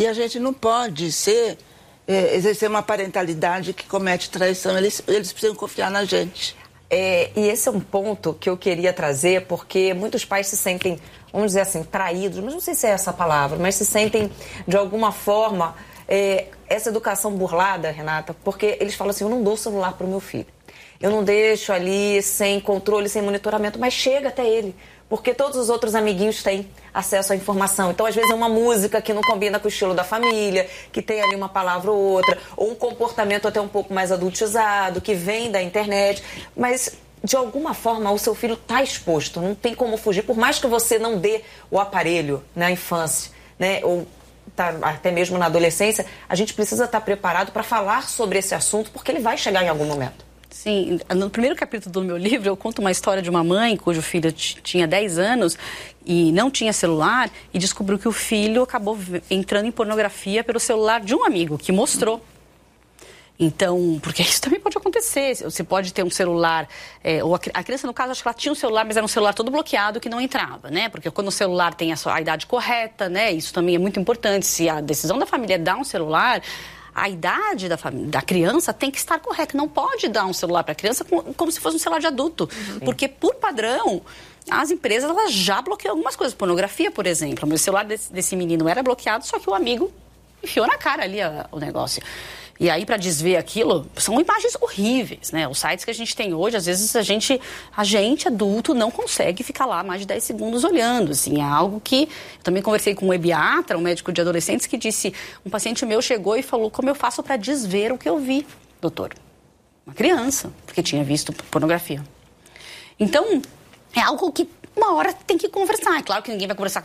E a gente não pode exercer uma parentalidade que comete traição. Eles precisam confiar na gente. E esse é um ponto que eu queria trazer, porque muitos pais se sentem, vamos dizer assim, traídos, mas não sei se é essa a palavra, mas se sentem, de alguma forma, essa educação burlada, Renata, porque eles falam assim, eu não dou celular para o meu filho. Eu não deixo ali sem controle, sem monitoramento, mas chega até ele. Porque todos os outros amiguinhos têm acesso à informação. Então, às vezes, é uma música que não combina com o estilo da família, que tem ali uma palavra ou outra, ou um comportamento até um pouco mais adultizado, que vem da internet. Mas, de alguma forma, o seu filho está exposto, não tem como fugir. Por mais que você não dê o aparelho na infância, né, ou até mesmo na adolescência, a gente precisa estar preparado para falar sobre esse assunto, porque ele vai chegar em algum momento. Sim, no primeiro capítulo do meu livro eu conto uma história de uma mãe cujo filho tinha 10 anos e não tinha celular e descobriu que o filho acabou entrando em pornografia pelo celular de um amigo que mostrou. Então, porque isso também pode acontecer, você pode ter um celular, ou a criança no caso acho que ela tinha um celular, mas era um celular todo bloqueado que não entrava, né? Porque quando o celular tem a idade correta, né? Isso também é muito importante, se a decisão da família é dar um celular, a idade da criança tem que estar correta. Não pode dar um celular para a criança como se fosse um celular de adulto. Porque, por padrão, as empresas elas já bloqueiam algumas coisas. Pornografia, por exemplo. O meu celular desse menino era bloqueado, só que o amigo enfiou na cara ali o negócio. E aí, para desver aquilo, são imagens horríveis, né? Os sites que a gente tem hoje, às vezes a gente adulto, não consegue ficar lá mais de 10 segundos olhando, assim, é algo que... Eu também conversei com um ebiatra, um médico de adolescentes, que disse, um paciente meu chegou e falou, como eu faço para desver o que eu vi, doutor? Uma criança, porque tinha visto pornografia. Então, é algo que uma hora tem que conversar. É claro que ninguém vai conversar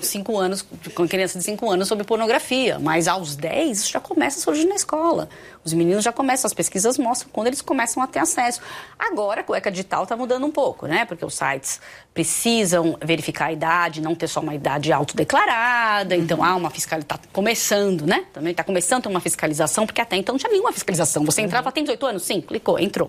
com criança de 5 anos sobre pornografia, mas aos 10 isso já começa a surgir na escola. Os meninos já começam, as pesquisas mostram quando eles começam a ter acesso. Agora a cueca digital está mudando um pouco, né? Porque os sites precisam verificar a idade, não ter só uma idade autodeclarada. Então uma fiscalização, está começando, né? Também está começando uma fiscalização, porque até então não tinha nenhuma fiscalização. Você entrava, tem 18 anos? Sim, clicou, entrou.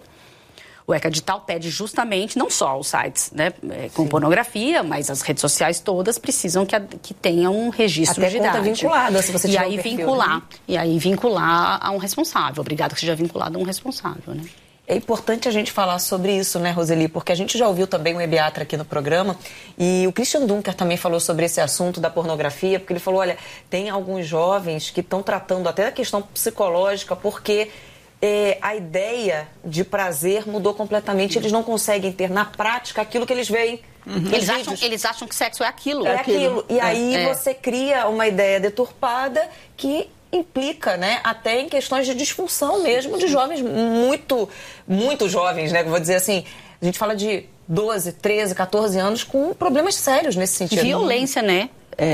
O ECA Digital pede justamente, não só os sites, né, com pornografia, mas as redes sociais todas precisam que tenham um registro até de idade. Até conta vinculada, se você tiver um perfil, né? E aí vincular a um responsável. Obrigado que seja vinculado a um responsável, né? É importante a gente falar sobre isso, né, Roseli? Porque a gente já ouviu também um ebiatra aqui no programa e o Christian Dunker também falou sobre esse assunto da pornografia, porque ele falou, olha, tem alguns jovens que estão tratando até a questão psicológica porque... a ideia de prazer mudou completamente. Eles não conseguem ter na prática aquilo que eles veem. Eles acham que sexo é aquilo. É aquilo. E aí você cria uma ideia deturpada que implica, né, até em questões de disfunção mesmo de jovens muito, muito jovens, né? Vou dizer assim, a gente fala de 12, 13, 14 anos com problemas sérios nesse sentido. Violência, né?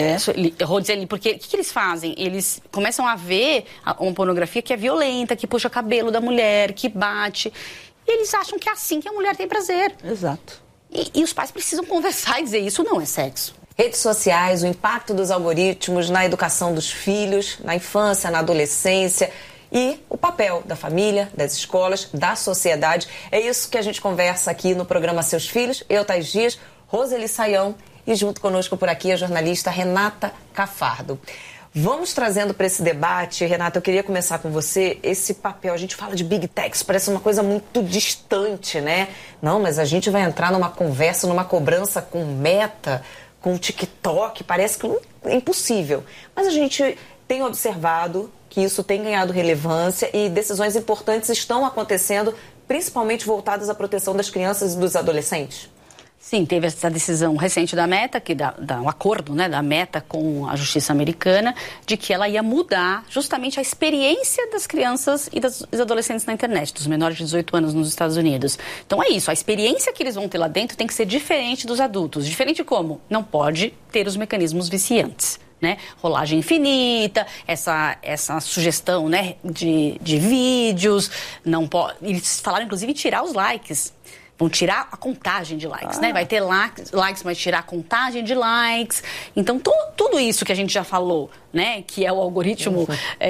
Porque o que eles fazem? Eles começam a ver uma pornografia que é violenta, que puxa cabelo da mulher, que bate. E eles acham que é assim que a mulher tem prazer. Exato. E os pais precisam conversar e dizer, isso não é sexo. Redes sociais, o impacto dos algoritmos na educação dos filhos, na infância, na adolescência... E o papel da família, das escolas, da sociedade. É isso que a gente conversa aqui no programa Seus Filhos. Eu, Thais Dias, Roseli Saião e junto conosco por aqui a jornalista Renata Cafardo. Vamos trazendo para esse debate, Renata, eu queria começar com você, esse papel, a gente fala de Big Techs, parece uma coisa muito distante, né? Não, mas a gente vai entrar numa conversa, numa cobrança com Meta, com TikTok, parece que é impossível. Mas a gente tem observado que isso tem ganhado relevância e decisões importantes estão acontecendo, principalmente voltadas à proteção das crianças e dos adolescentes. Sim, teve essa decisão recente da Meta, que dá um acordo, né, da Meta com a Justiça Americana, de que ela ia mudar justamente a experiência das crianças e dos adolescentes na internet, dos menores de 18 anos nos Estados Unidos. Então é isso, a experiência que eles vão ter lá dentro tem que ser diferente dos adultos. Diferente como? Não pode ter os mecanismos viciantes. Né? Rolagem infinita, essa sugestão, né, de vídeos, não pode. Eles falaram, inclusive, em tirar os likes. Vão tirar a contagem de likes, né? Vai ter likes, mas tirar a contagem de likes. Então, tudo isso que a gente já falou, né, que é o algoritmo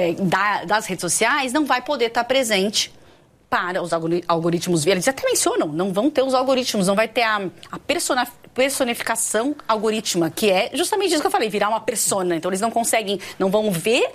das redes sociais, não vai poder estar presente para os algoritmos. Eles até mencionam, não vão ter os algoritmos, não vai ter a personificação algorítmica, que é justamente isso que eu falei, virar uma persona. Então, eles não conseguem, não vão ver